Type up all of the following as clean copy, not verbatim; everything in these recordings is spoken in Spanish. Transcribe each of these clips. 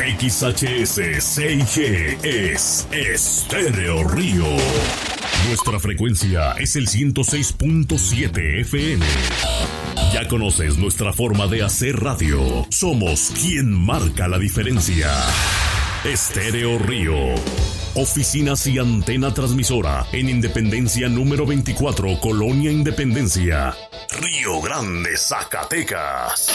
XHS CIG es Estéreo Río. Nuestra frecuencia es el 106.7 FM. Ya conoces nuestra forma de hacer radio. Somos quien marca la diferencia. Estéreo Río. Oficinas y antena transmisora en Independencia número 24, Colonia Independencia, Río Grande, Zacatecas.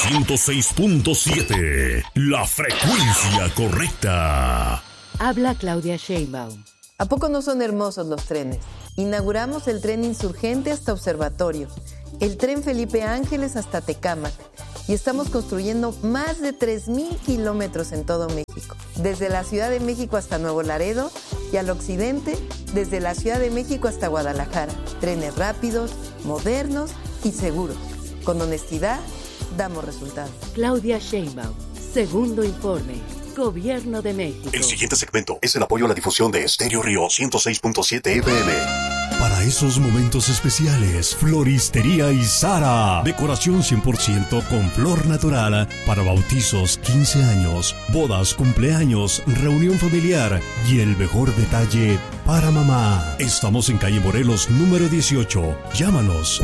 106.7, la frecuencia correcta. Habla Claudia Sheinbaum. ¿A poco no son hermosos los trenes? Inauguramos el tren Insurgente hasta Observatorio, el tren Felipe Ángeles hasta Tecámac, y estamos construyendo más de 3,000 kilómetros en todo México, desde la Ciudad de México hasta Nuevo Laredo y al occidente, desde la Ciudad de México hasta Guadalajara. Trenes rápidos, modernos y seguros. Con honestidad, damos resultados. Claudia Sheinbaum, segundo informe. Gobierno de México. El siguiente segmento es el apoyo a la difusión de Estéreo Río 106.7 FM. Para esos momentos especiales, Floristería Izara. Decoración 100% con flor natural para bautizos, 15 años, bodas, cumpleaños, reunión familiar y el mejor detalle para mamá. Estamos en calle Morelos, número 18. Llámanos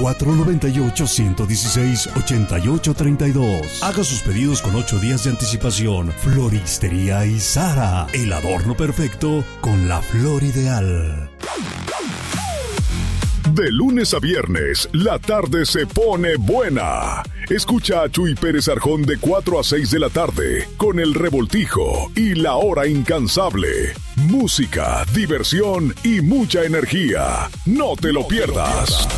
498-116-8832. Haga sus pedidos con 8 días de anticipación. Floristería Izara. El adorno perfecto con la flor ideal. De lunes a viernes, la tarde se pone buena. Escucha a Chuy Pérez Arjón de 4 a 6 de la tarde con El Revoltijo y La Hora Incansable. Música, diversión y mucha energía. No te lo pierdas.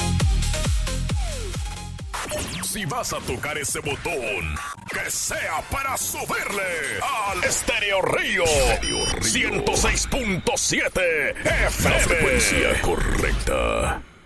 Si vas a tocar ese botón, que sea para subirle al Estéreo Río 106.7 FM. La frecuencia correcta.